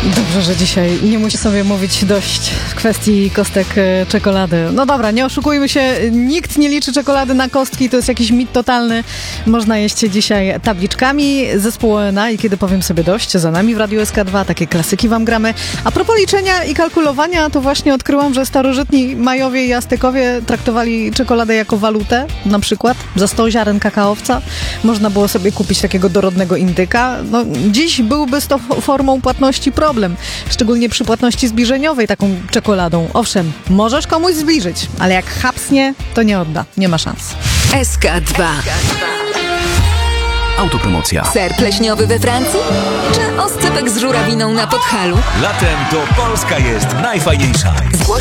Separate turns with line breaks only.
Dobrze, że dzisiaj nie musi sobie mówić dość w kwestii kostek czekolady. No dobra, nie oszukujmy się, nikt nie liczy czekolady na kostki, to jest jakiś mit totalny. Można jeść dzisiaj tabliczkami. Zespół ONA i Kiedy powiem sobie dość, za nami w Radiu SK2, takie klasyki wam gramy. A propos liczenia i kalkulowania, to właśnie odkryłam, że starożytni Majowie i Aztekowie traktowali czekoladę jako walutę, na przykład za 100 ziaren kakaowca. Można było sobie kupić takiego dorodnego indyka. No, dziś byłby z tą formą płatności problem, szczególnie przy płatności zbliżeniowej taką czekoladą. Owszem, możesz komuś zbliżyć, ale jak chapsnie, to nie odda. Nie ma szans.
SK2.
Autopromocja.
Ser pleśniowy we Francji? Czy oscypek z żurawiną na Podhalu?
Latem to Polska jest najfajniejsza.
Zgłoś